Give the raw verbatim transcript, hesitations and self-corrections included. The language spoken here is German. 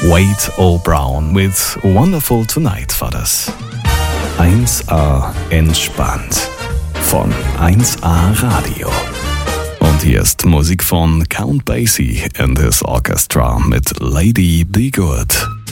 Wade O. Brown mit Wonderful Tonight war das. eins A entspannt von eins A Radio. Und hier ist Musik von Count Basie and his Orchestra mit Lady Be Good.